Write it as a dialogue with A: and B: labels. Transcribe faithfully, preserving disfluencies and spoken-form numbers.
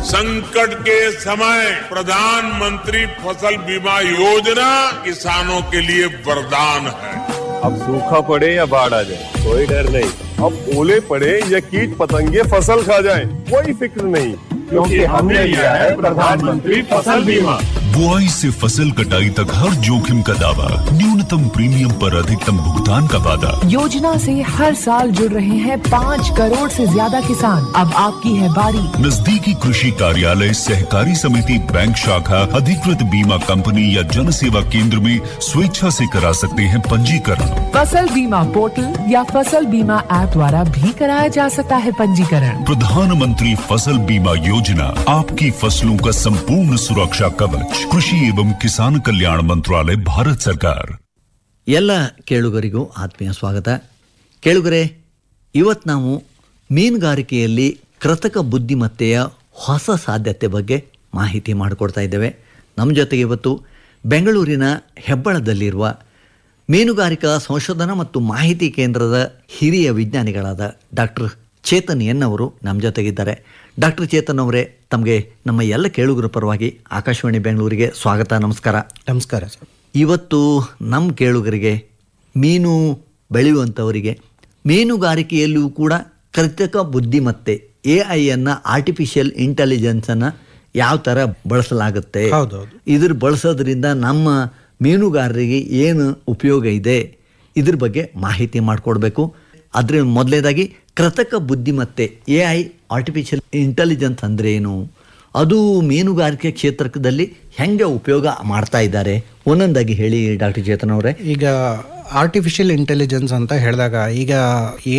A: संकट के समय प्रधानमंत्री फसल बीमा योजना किसानों के लिए वरदान है।
B: अब सूखा पड़े या बाढ़ आ जाए कोई डर नहीं, अब ओले पड़े या कीट पतंगे फसल खा जाए कोई फिक्र नहीं, क्योंकि हमने लिया है प्रधानमंत्री फसल बीमा।
C: बुआई से फसल कटाई तक हर जोखिम का दावा, न्यूनतम प्रीमियम पर अधिकतम भुगतान का वादा।
D: योजना से हर साल जुड़ रहे हैं पाँच करोड़ से ज्यादा किसान। अब आपकी है बारी।
C: नजदीकी कृषि कार्यालय, सहकारी समिति, बैंक शाखा, अधिकृत बीमा कंपनी या जन सेवा केंद्र में स्वेच्छा से करा सकते हैं पंजीकरण।
D: फसल बीमा पोर्टल या फसल बीमा ऐप द्वारा भी कराया जा सकता है पंजीकरण।
C: प्रधानमंत्री फसल बीमा योजना, आपकी फसलों का संपूर्ण सुरक्षा कवच। ಕೃಷಿ एवं ಕಿಸಾನ್ ಕಲ್ಯಾಣ ಮಂತ್ರಾಲಯ ಭಾರತ ಸರ್ಕಾರ.
E: ಎಲ್ಲ ಕೇಳುಗರಿಗೂ ಆತ್ಮೀಯ ಸ್ವಾಗತ. ಕೇಳುಗರೆ, ಇವತ್ತು ನಾವು ಮೀನುಗಾರಿಕೆಯಲ್ಲಿ ಕೃತಕ ಬುದ್ಧಿಮತ್ತೆಯ ಹೊಸ ಸಾಧ್ಯತೆ ಬಗ್ಗೆ ಮಾಹಿತಿ ಮಾಡಿಕೊಡ್ತಾ ಇದ್ದೇವೆ. ನಮ್ಮ ಜೊತೆಗೆ ಇವತ್ತು ಬೆಂಗಳೂರಿನ ಹೆಬ್ಬಳದಲ್ಲಿರುವ ಮೀನುಗಾರಿಕಾ ಸಂಶೋಧನಾ ಮತ್ತು ಮಾಹಿತಿ ಕೇಂದ್ರದ ಹಿರಿಯ ವಿಜ್ಞಾನಿಗಳಾದ ಡಾಕ್ಟರ್ ಚೇತನ್ ಎನ್ ಅವರು ನಮ್ಮ ಜೊತೆಗಿದ್ದಾರೆ. ಡಾಕ್ಟರ್ ಚೇತನ್ ಅವರೇ, ತಮಗೆ ನಮ್ಮ ಎಲ್ಲ ಕೇಳುಗರ ಪರವಾಗಿ ಆಕಾಶವಾಣಿ ಬೆಂಗಳೂರಿಗೆ ಸ್ವಾಗತ. ನಮಸ್ಕಾರ.
F: ನಮಸ್ಕಾರ ಸರ್.
E: ಇವತ್ತು ನಮ್ಮ ಕೇಳುಗರಿಗೆ, ಮೀನು ಬೆಳೆಯುವಂಥವರಿಗೆ, ಮೀನುಗಾರಿಕೆಯಲ್ಲಿಯೂ ಕೂಡ ಕೃತಕ ಬುದ್ಧಿಮತ್ತೆ ಎ ಐಯನ್ನು, ಆರ್ಟಿಫಿಷಿಯಲ್ ಇಂಟೆಲಿಜೆನ್ಸನ್ನು ಯಾವ ಥರ ಬಳಸಲಾಗುತ್ತೆ, ಇದ್ರ ಬಳಸೋದ್ರಿಂದ ನಮ್ಮ ಮೀನುಗಾರರಿಗೆ ಏನು ಉಪಯೋಗ ಇದೆ, ಇದ್ರ ಬಗ್ಗೆ ಮಾಹಿತಿ ಮಾಡಿಕೊಡ್ಬೇಕು. ಅದ್ರ ಮೊದಲನೇದಾಗಿ ಕೃತಕ ಬುದ್ಧಿಮತ್ತೆ ಎ ಐ, ಆರ್ಟಿಫಿಷಿಯಲ್ ಇಂಟೆಲಿಜೆನ್ಸ್ ಅಂದರೆ ಏನು, ಅದು ಮೀನುಗಾರಿಕೆ ಕ್ಷೇತ್ರದಲ್ಲಿ ಹೆಂಗೆ ಉಪಯೋಗ ಮಾಡ್ತಾ ಇದ್ದಾರೆ, ಒಂದೊಂದಾಗಿ ಹೇಳಿ ಡಾಕ್ಟರ್ ಚೇತನ್ ಅವರೇ.
F: ಈಗ ಆರ್ಟಿಫಿಷಿಯಲ್ ಇಂಟೆಲಿಜೆನ್ಸ್ ಅಂತ ಹೇಳಿದಾಗ ಈಗ